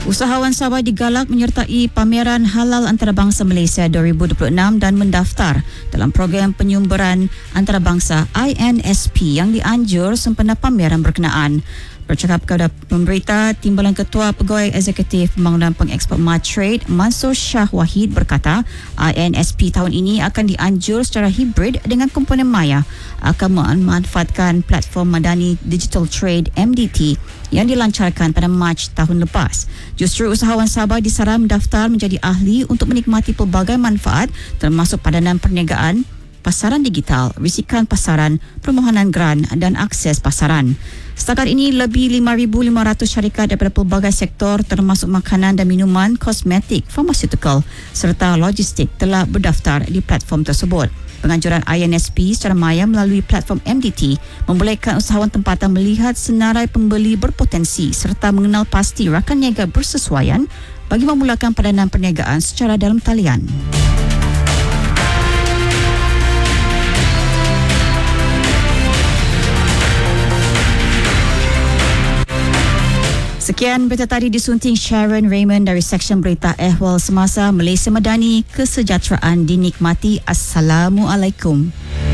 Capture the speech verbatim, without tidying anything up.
Usahawan Sabah digalak menyertai pameran halal antarabangsa Malaysia dua ribu dua puluh enam dan mendaftar dalam program penyumberan antarabangsa I N S P yang dianjur sempena pameran berkenaan. Bercakap kepada pemberita, Timbalan Ketua Pegawai Eksekutif Pembangunan Pengeksport Matrade, Mansur Shah Wahid berkata, I N S P tahun ini akan dianjur secara hibrid dengan komponen maya akan memanfaatkan platform Madani Digital Trade M D T yang dilancarkan pada Mac tahun lepas. Justru usahawan Sabah disaran mendaftar menjadi ahli untuk menikmati pelbagai manfaat termasuk padanan perniagaan, pasaran digital, risikan pasaran, permohonan geran dan akses pasaran. Setakat ini, lebih lima ribu lima ratus syarikat daripada pelbagai sektor termasuk makanan dan minuman, kosmetik, farmaceutical serta logistik telah berdaftar di platform tersebut. Penganjuran I N S P secara maya melalui platform M D T membolehkan usahawan tempatan melihat senarai pembeli berpotensi serta mengenal pasti rakan niaga bersesuaian bagi memulakan padanan perniagaan secara dalam talian. Sekian berita tadi disunting Sharon Raymond dari Seksyen Berita Ehwal Semasa Malaysia Madani. Kesejahteraan dinikmati. Assalamualaikum.